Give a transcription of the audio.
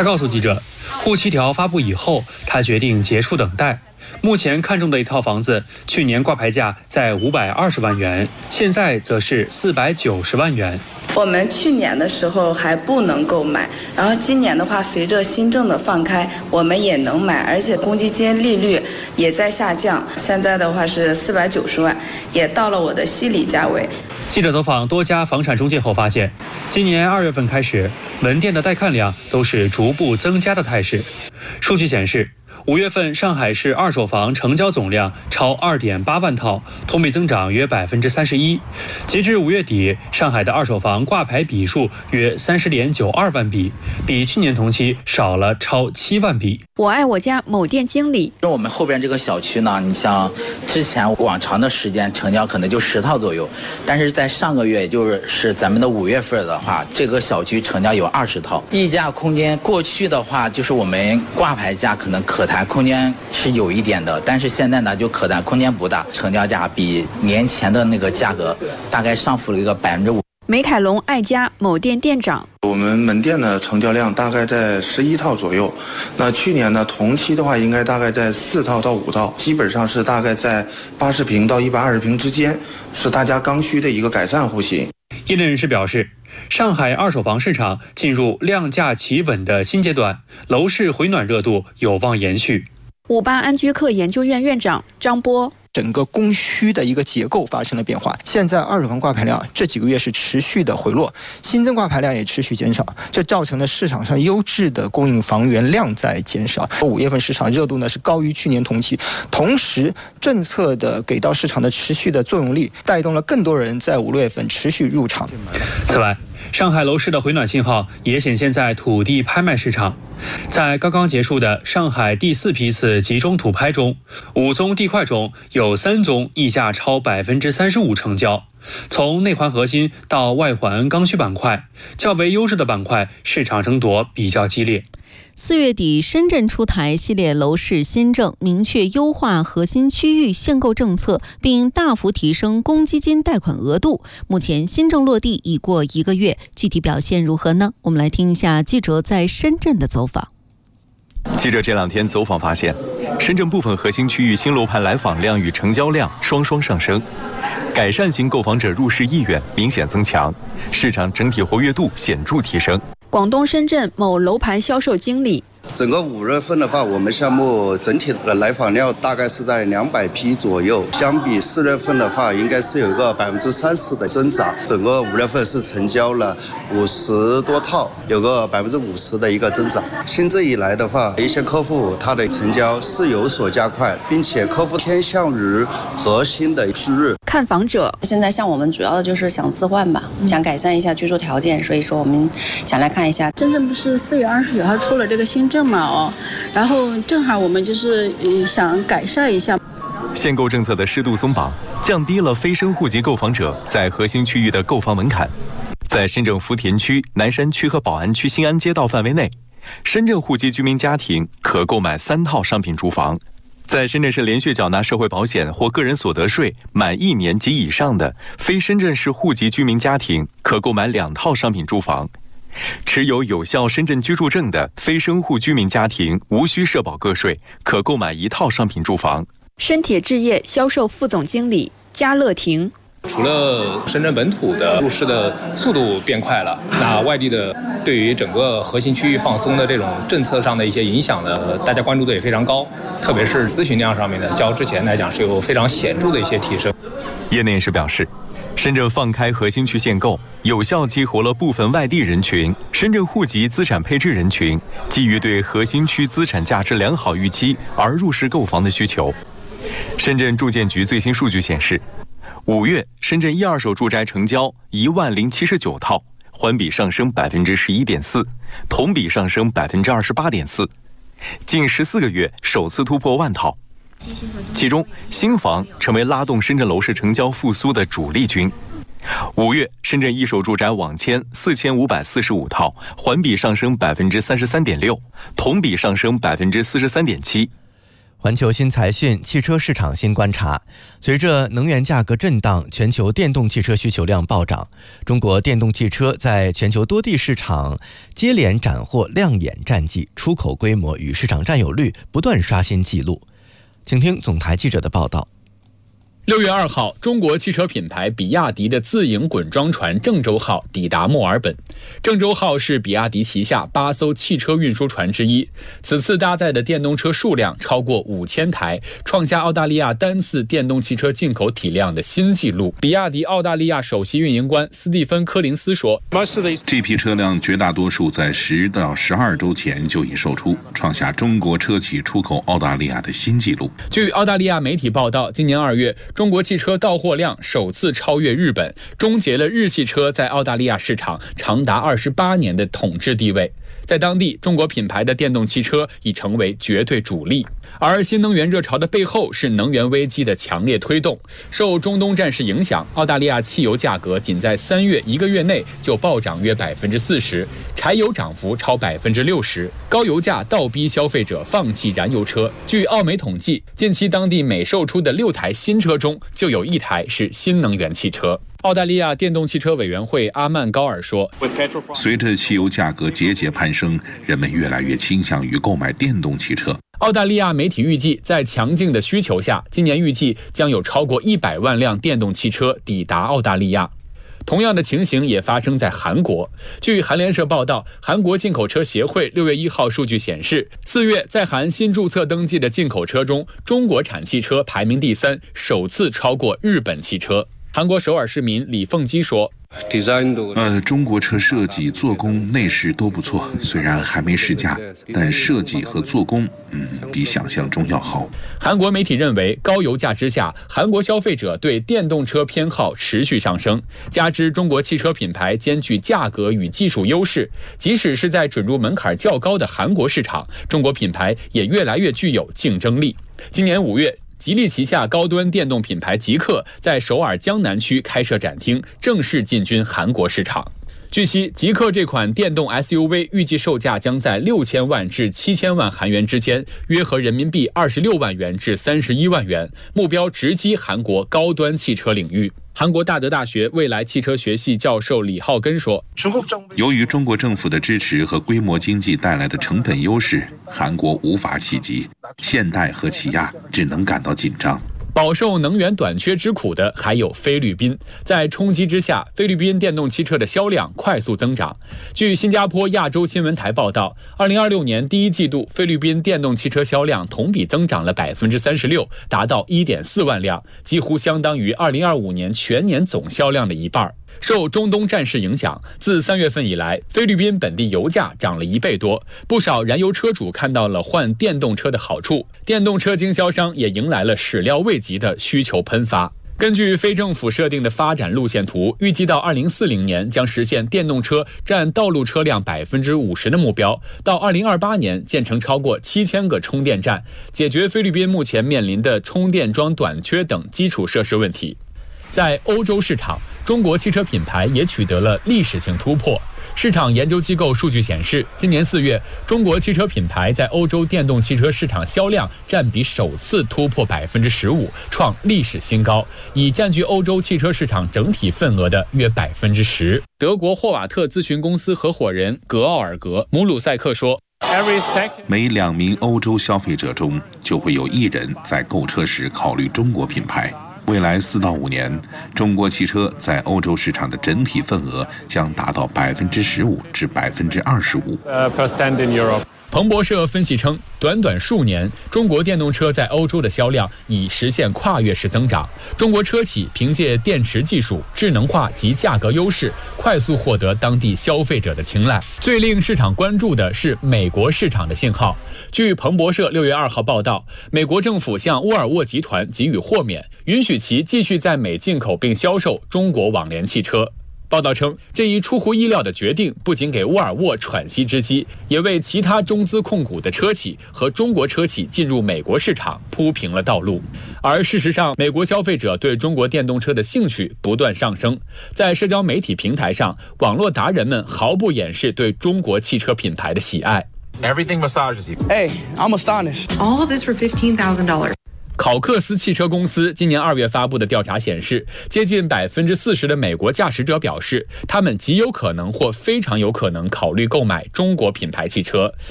他告诉记者，沪7条发布以后，他决定结束等待。目前看中的一套房子，去年挂牌价在520万元，现在则是490万元。 我们去年的时候还不能购买，然后今年的话，随着新政的放开，我们也能买，而且公积金利率也在下降，现在的话是490万，也到了我的心理价位。 记者走访多家房产中介后发现，今年2月份开始，门店的带看量都是逐步增加的态势。数据显示，5月份上海市二手房成交总量超2.8万套，同比增长约31%。截至5月底，上海的二手房挂牌笔数约30.92万笔，比去年同期少了超7万笔。 我爱我家某店经理， 我们后边这个小区呢，你像之前往常的时间成交可能就10套左右，但是在上个月，也就是咱们的5月份的话，这个小区成交有20套。溢价空间过去的话，就是我们挂牌价可能可谈空间是有一点的，但是现在呢就可谈空间不大，成交价比年前的那个价格大概上浮了一个5%。 梅凯龙爱家某店店长， 我们门店的成交量大概在11套左右，那去年呢同期的话应该大概在4套到5套，基本上是大概在80平到120平之间，是大家刚需的一个改善户型。 业内人士表示，上海二手房市场进入量价企稳的新阶段，楼市回暖热度有望延续。 58安居客研究院院长张波， 整个供需的一个结构发生了变化，现在二手房挂牌量这几个月是持续的回落，新增挂牌量也持续减少，这造成了市场上优质的供应房源量在减少。5月份市场热度呢是高于去年同期，同时政策的给到市场的持续的作用力，带动了更多人在5、6月份持续入场。 此外，上海楼市的回暖信号也显现在土地拍卖市场。在刚刚结束的上海第4批次集中土拍中，5宗地块中有3宗溢价超35%成交。从内环核心到外环刚需板块，较为优质的板块市场争夺比较激烈。 4月底，深圳出台系列楼市新政，明确优化核心区域限购政策，并大幅提升公积金贷款额度。目前新政落地已过1个月，具体表现如何呢？我们来听一下记者在深圳的走访。 记者这2天走访发现，深圳部分核心区域新楼盘来访量与成交量双双上升，改善型购房者入市意愿明显增强，市场整体活跃度显著提升。 广东深圳某楼盘销售经理， 整个5月份的话，我们项目整体的来访量大概是在200批左右，相比4月份的话，应该是有个30%的增长。整个5月份是成交了50多套，有个50%的一个增长。新政以来的话，一些客户他的成交是有所加快，并且客户偏向于核心的区域。 看房者， 现在像我们主要的就是想置换吧，想改善一下居住条件，所以说我们想来看一下。 深圳不是4月29号出了这个新政嘛，然后正好我们就是想改善一下。 限购政策的适度松绑，降低了非深户籍购房者在核心区域的购房门槛。在深圳福田区、南山区和宝安区新安街道范围内，深圳户籍居民家庭可购买3套商品住房。在深圳市连续缴纳社会保险或个人所得税满1年及以上的非深圳市户籍居民家庭可购买2套商品住房。持有有效深圳居住证的非深户居民家庭无需社保个税，可购买1套商品住房。 深铁置业销售副总经理加乐婷， 除了深圳本土的入市的速度变快了，那外地的对于整个核心区域放松的这种政策上的一些影响呢，大家关注度也非常高，特别是咨询量上面的，较之前来讲是有非常显著的一些提升。 业内人士表示，深圳放开核心区限购，有效激活了部分外地人群、深圳户籍资产配置人群基于对核心区资产价值良好预期而入市购房的需求。深圳住建局最新数据显示，5月深圳1、2手住宅成交10079套，环比上升11.4%，同比上升28.4%，近14个月首次突破万套。其中，新房成为拉动深圳楼市成交复苏的主力军。5月，深圳一手住宅网签4545套，环比上升33.6%，同比上升43.7%。 环球新财讯汽车市场新观察，随着能源价格震荡，全球电动汽车需求量暴涨。中国电动汽车在全球多地市场接连斩获亮眼战绩，出口规模与市场占有率不断刷新纪录。请听总台记者的报道。 6月2号，中国汽车品牌比亚迪的自营滚装船郑州号抵达墨尔本。郑州号是比亚迪旗下8艘汽车运输船之一，此次搭载的电动车数量超过5000台，创下澳大利亚单次电动汽车进口体量的新纪录。比亚迪澳大利亚首席运营官斯蒂芬·柯林斯说， 这批车辆绝大多数在10到12周前就已售出，创下中国车企出口澳大利亚的新纪录。 据澳大利亚媒体报道，今年2月，中国汽车到货量首次超越日本，终结了日系车在澳大利亚市场长达28年的统治地位。在当地，中国品牌的电动汽车已成为绝对主力。而新能源热潮的背后是能源危机的强烈推动。受中东战事影响，澳大利亚汽油价格仅在3月1个月内就暴涨约40%，柴油涨幅超60%，高油价倒逼消费者放弃燃油车。据澳媒统计，近期当地每售出的6台新车中就有1台是新能源汽车。澳大利亚电动汽车委员会阿曼高尔说， 随着汽油价格节节攀升，人们越来越倾向于购买电动汽车。 澳大利亚媒体预计，在强劲的需求下，今年预计将有超过100万辆电动汽车抵达澳大利亚。同样的情形也发生在韩国。据韩联社报道，韩国进口车协会6月1号数据显示，4月在韩新注册登记的进口车中，中国产汽车排名第3，首次超过日本汽车。韩国首尔市民李凤基说， 中国车设计、做工、内饰都不错，虽然还没试驾，但设计和做工，比想象中要好。 韩国媒体认为，高油价之下，韩国消费者对电动车偏好持续上升，加之中国汽车品牌兼具价格与技术优势，即使是在准入门槛较高的韩国市场，中国品牌也越来越具有竞争力。今年5月，吉利旗下高端电动品牌极氪在首尔江南区开设展厅，正式进军韩国市场。据悉，极氪这款电动 SUV 预计售价将在6000万至7000万韩元之间，约合人民币26万元至31万元，目标直击韩国高端汽车领域。韩国大德大学未来汽车学系教授李浩根说， 由于中国政府的支持和规模经济带来的成本优势，韩国无法企及，现代和起亚只能感到紧张。 饱受能源短缺之苦的还有菲律宾，在冲击之下，菲律宾电动汽车的销量快速增长。据新加坡亚洲新闻台报道，2026年第1季度，菲律宾电动汽车销量同比增长了36%，达到1.4万辆，几乎相当于2025年全年总销量的一半。受中东战事影响，自3月份以来，菲律宾本地油价涨了1倍多，不少燃油车主看到了换电动车的好处，电动车经销商也迎来了始料未及的需求喷发。根据非政府设定的发展路线图，预计到2040年将实现电动车占道路车辆50%的目标，到2028年建成超过7000个充电站，解决菲律宾目前面临的充电桩短缺等基础设施问题。在欧洲市场，中国汽车品牌也取得了历史性突破。市场研究机构数据显示，今年4月，中国汽车品牌在欧洲电动汽车市场销量占比首次突破15%，创历史新高，已占据欧洲汽车市场整体份额的约10%。德国霍瓦特咨询公司合伙人格奥尔格·姆鲁塞克说， 每2名欧洲消费者中就会有1人在购车时考虑中国品牌。未来4到5年，中国汽车在欧洲市场的整体份额将达到15%至25%。 彭博社分析称，短短数年，中国电动车在欧洲的销量已实现跨越式增长。中国车企凭借电池技术、智能化及价格优势，快速获得当地消费者的青睐。最令市场关注的是美国市场的信号。据彭博社6月2号报道，美国政府向沃尔沃集团给予豁免，允许其继续在美进口并销售中国网联汽车。报道称，这一出乎意料的决定不仅给沃尔沃喘息之机，也为其他中资控股的车企和中国车企进入美国市场铺平了道路。而事实上，美国消费者对中国电动车的兴趣不断上升，在社交媒体平台上，网络达人们毫不掩饰对中国汽车品牌的喜爱。 Everything massages you. Hey, I'm astonished. All of this for $15,000. 考克斯汽车公司今年2月发布的调查显示，接近40%的美国驾驶者表示，他们极有可能或非常有可能考虑购买中国品牌汽车。